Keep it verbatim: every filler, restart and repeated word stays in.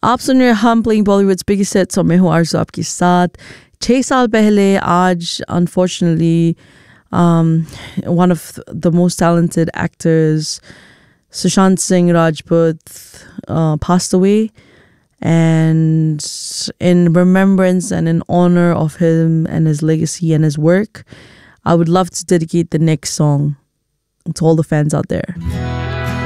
आप सुन रहे हैं हम प्लेइंग बॉलीवुड्स बिगेस्ट हिट्स और मैं हूँ आरज़ू आपके साथ। छः साल पहले आज unfortunately one of the most talented actors, Sushant Singh Rajput, uh, passed away. And in remembrance and in honor of him and his legacy and his work, I would love to dedicate the next song to all the fans out there.